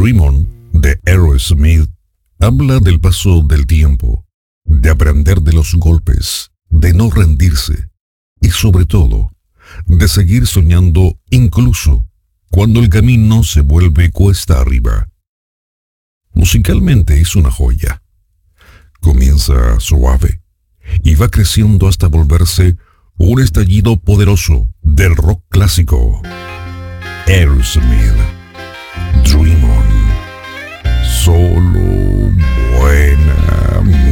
Dream On de Aerosmith habla del paso del tiempo, de aprender de los golpes, de no rendirse y sobre todo, de seguir soñando incluso cuando el camino se vuelve cuesta arriba. Musicalmente es una joya. Comienza suave y va creciendo hasta volverse un estallido poderoso del rock clásico. Aerosmith, Dream On. Solo buena